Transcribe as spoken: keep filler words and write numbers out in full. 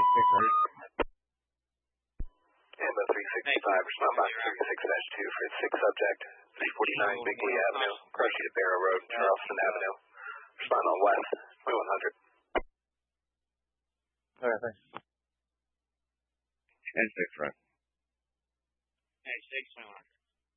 six hundred. Ambo three sixty-five, respond box thirty-six dash two for six subject, three forty-nine Bigley Avenue, Crossing to Barrow Road, Charleston Avenue. Respond on west, twenty-one hundred. Okay, thanks. ten six, right. ten six, twenty-one hundred.